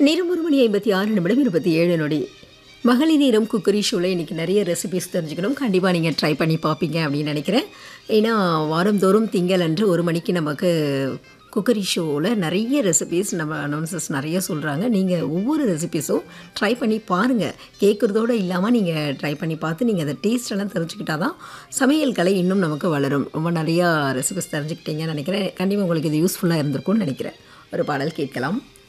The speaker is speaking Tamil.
நேரம் 1:56:27 மகளிர் நேரம் குக்கரி ஷோவில் இன்றைக்கி நிறைய ரெசிபிஸ் தெரிஞ்சுக்கணும். கண்டிப்பாக நீங்கள் ட்ரை பண்ணி பார்ப்பீங்க அப்படின்னு நினைக்கிறேன். ஏன்னா வாரந்தோறும் திங்கள் அன்று 1 மணிக்கு நமக்கு குக்கரி ஷோவில் நிறைய ரெசிபிஸ் நம்ம அனௌன்சர்ஸ் நிறைய சொல்கிறாங்க. நீங்கள் ஒவ்வொரு ரெசிபிஸும் ட்ரை பண்ணி பாருங்கள். கேட்குறதோடு இல்லாமல் நீங்கள் ட்ரை பண்ணி பார்த்து நீங்கள் அதை டேஸ்டெல்லாம் தெரிஞ்சுக்கிட்டா தான் சமையல் கலை இன்னும் நமக்கு வளரும். ரொம்ப நிறையா ரெசிபிஸ் தெரிஞ்சுக்கிட்டீங்கன்னு நினைக்கிறேன். கண்டிப்பாக உங்களுக்கு இது யூஸ்ஃபுல்லாக இருந்திருக்கும்னு நினைக்கிறேன். ஒரு பாடல் கேட்கலாம்.